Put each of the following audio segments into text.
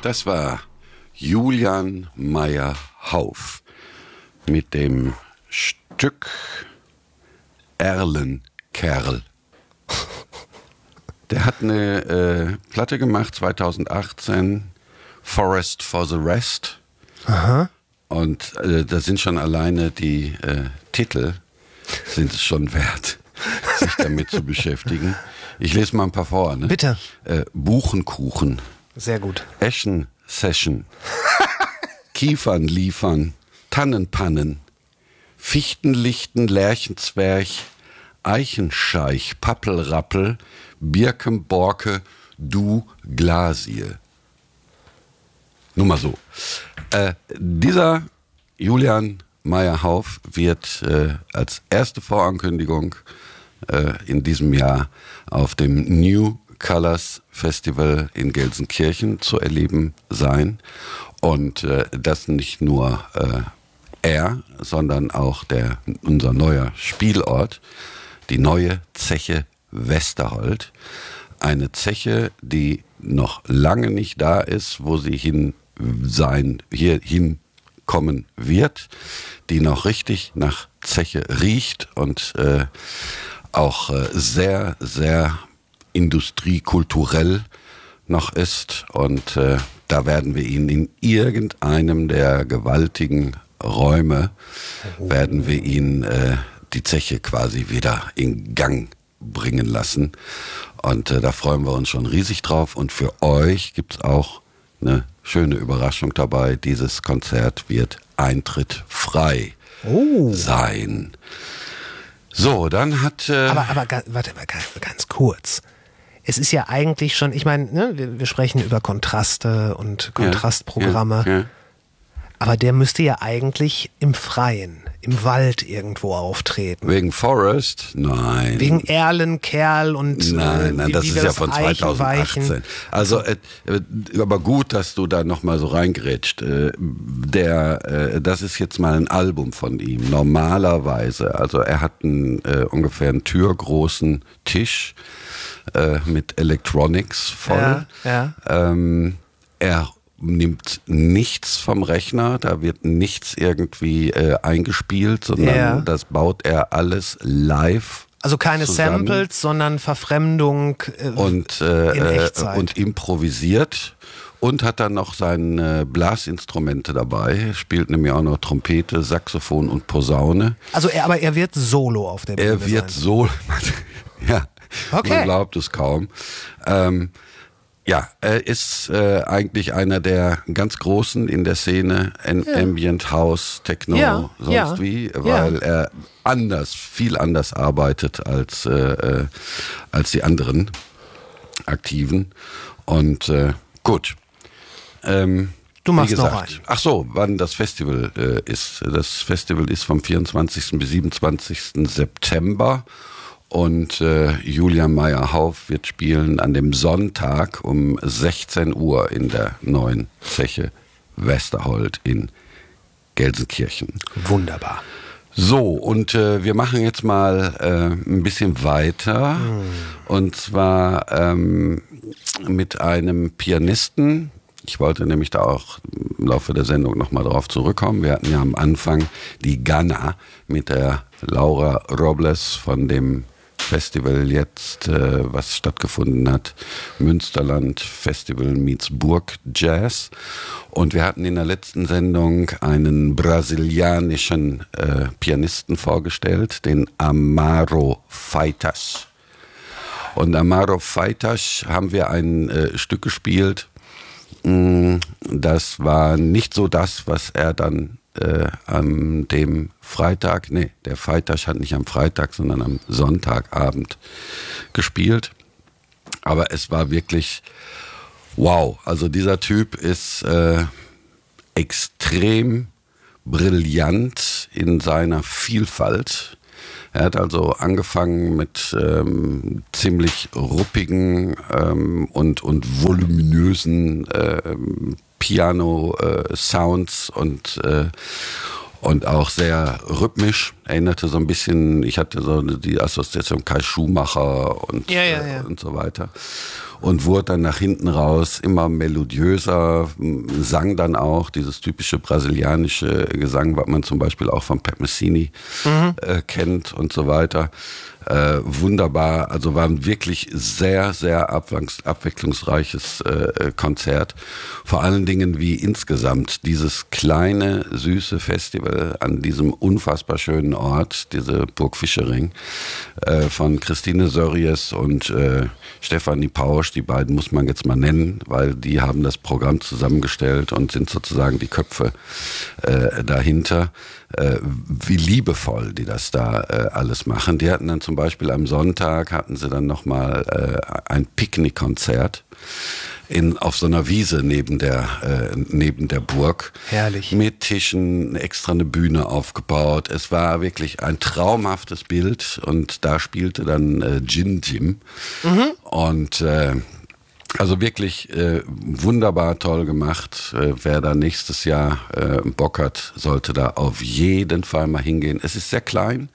Das war Julian Mayr-Hauff mit dem Stück Erlenkerl. Der hat eine Platte gemacht 2018, Forest for the Rest. Aha. Und da sind schon alleine die Titel, sind es schon wert, sich damit zu beschäftigen. Ich lese mal ein paar vor. Ne? Bitte. Buchenkuchen. Sehr gut. Eschen Session. Kiefern liefern. Tannenpannen. Fichtenlichten Lärchenzwerg. Eichenscheich. Pappelrappel. Birkenborke. Du Glasie. Nur mal so. Dieser Julian Mayr-Hauff wird als erste Vorankündigung in diesem Jahr auf dem New Colors Festival in Gelsenkirchen zu erleben sein. Und das nicht nur er, sondern auch unser neuer Spielort, die neue Zeche Westerhold. Eine Zeche, die noch lange nicht da ist, wo sie hier hinkommen wird, die noch richtig nach Zeche riecht und auch sehr, sehr industriekulturell noch ist. Und da werden wir ihn in irgendeinem der gewaltigen Räume, werden wir ihn die Zeche quasi wieder in Gang bringen lassen. Und da freuen wir uns schon riesig drauf. Und für euch gibt es auch eine schöne Überraschung dabei. Dieses Konzert wird eintrittfrei sein. So, dann hat... Aber warte mal ganz kurz. Es ist ja eigentlich schon, ich meine, ne, wir sprechen über Kontraste und Kontrastprogramme. Ja. Aber der müsste ja eigentlich im Freien, im Wald irgendwo auftreten. Wegen Forest? Nein. Wegen Erlenkerl und Nein, das ist ja von Eichenweichen. 2018. Also, aber gut, dass du da nochmal so reingrätscht. Das ist jetzt mal ein Album von ihm. Normalerweise, also er hat ungefähr einen türgroßen Tisch mit Electronics voll. Ja. Er nimmt nichts vom Rechner, da wird nichts irgendwie eingespielt, sondern das baut er alles live. Also keine zusammen. Samples, sondern Verfremdung in Echtzeit. Und improvisiert und hat dann noch seine Blasinstrumente dabei, spielt nämlich auch noch Trompete, Saxophon und Posaune. Also er wird solo auf der Bühne Er wird solo, ja, okay. Man glaubt es kaum. Ja, er ist eigentlich einer der ganz Großen in der Szene, Ambient House, Techno, wie, weil er viel anders arbeitet als die anderen Aktiven. Und gut. Du machst noch einen. Ach so, wann das Festival ist. Das Festival ist vom 24. bis 27. September. Und Julian Mayr-Hauff wird spielen an dem Sonntag um 16 Uhr in der neuen Zeche Westerhold in Gelsenkirchen. Wunderbar. So, und wir machen jetzt mal ein bisschen weiter. Und zwar mit einem Pianisten. Ich wollte nämlich da auch im Laufe der Sendung nochmal drauf zurückkommen. Wir hatten ja am Anfang die Ghana mit der Laura Robles von dem Festival jetzt, was stattgefunden hat, Münsterland Festival meets Burg Jazz. Und wir hatten in der letzten Sendung einen brasilianischen Pianisten vorgestellt, den Amaro Freitas. Und Amaro Freitas haben wir ein Stück gespielt. Das war nicht so das, was er dann an dem Freitag, der Freitag hat nicht am Freitag, sondern am Sonntagabend gespielt. Aber es war wirklich wow. Also dieser Typ ist extrem brillant in seiner Vielfalt. Er hat also angefangen mit ziemlich ruppigen und voluminösen Piano-Sounds und auch sehr rhythmisch. erinnerte so ein bisschen, ich hatte so die Assoziation Kai Schumacher und so weiter. Und wurde dann nach hinten raus immer melodiöser, sang dann auch dieses typische brasilianische Gesang, was man zum Beispiel auch von Pat Messini kennt und so weiter. Wunderbar, also war ein wirklich sehr, sehr abwechslungsreiches Konzert. Vor allen Dingen wie insgesamt dieses kleine, süße Festival an diesem unfassbar schönen Ort, diese Burg Fischering, von Christine Sörries und Stefanie Pausch, die beiden muss man jetzt mal nennen, weil die haben das Programm zusammengestellt und sind sozusagen die Köpfe dahinter. Wie liebevoll die das da alles machen. Die hatten dann zum Beispiel am Sonntag hatten sie dann nochmal ein Picknickkonzert auf so einer Wiese neben der Burg. Herrlich. Mit Tischen, extra eine Bühne aufgebaut. Es war wirklich ein traumhaftes Bild und da spielte dann Gin Jim. Und also wirklich wunderbar toll gemacht. Wer da nächstes Jahr Bock hat, sollte da auf jeden Fall mal hingehen. Es ist sehr klein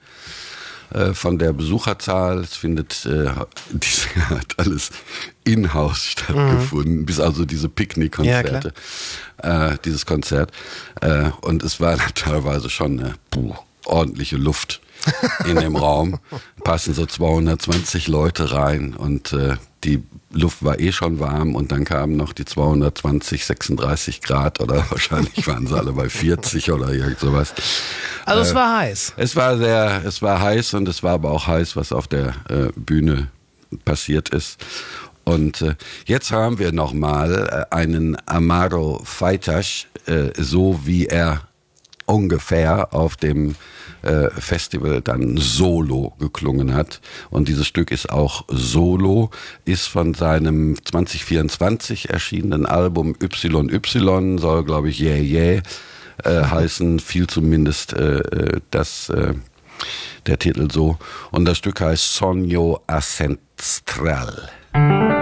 von der Besucherzahl. Es findet dieses Jahr hat alles in-house stattgefunden, bis also diese Picknickkonzerte, dieses Konzert. Und es war dann teilweise schon eine ordentliche Luft in dem Raum. Passen so 220 Leute rein und die Luft war eh schon warm und dann kamen noch die 220, 36 Grad oder wahrscheinlich waren sie alle bei 40 oder irgend sowas. Also es war heiß. Es war heiß und es war aber auch heiß, was auf der Bühne passiert ist. Und jetzt haben wir nochmal einen Amaro Freitas, so wie er ungefähr auf dem Festival dann solo geklungen hat. Und dieses Stück ist auch solo, ist von seinem 2024 erschienenen Album YY, soll glaube ich Yeah heißen, viel zumindest der Titel so. Und das Stück heißt Sonio Ancestral.